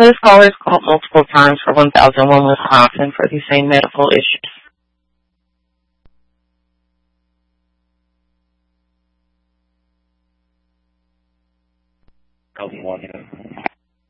So this caller has called multiple times for 1001 Wisconsin for the same medical issues. One.